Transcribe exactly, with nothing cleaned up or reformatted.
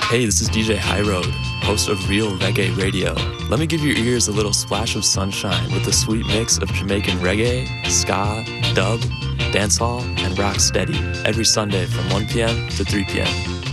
Hey, this is D J High Road, host of Real Reggae Radio. Let me give your ears a little splash of sunshine with a sweet mix of Jamaican reggae, ska, dub, dancehall, and rock steady every Sunday from one p.m. to three p.m.